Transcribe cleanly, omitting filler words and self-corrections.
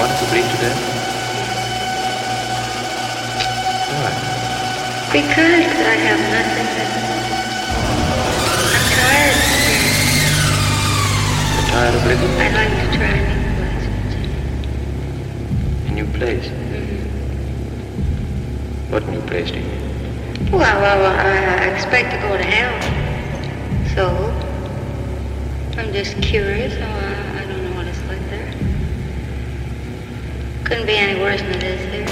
want to bleed to death? Why? Because I have nothing to... I'm tired. You're tired of living? I'd like to try a new place. A new place? Mm-hmm. What new place do you mean? Well, I expect to go to hell. So, I'm just curious. I don't know what it's like there. Couldn't be any worse than it is here.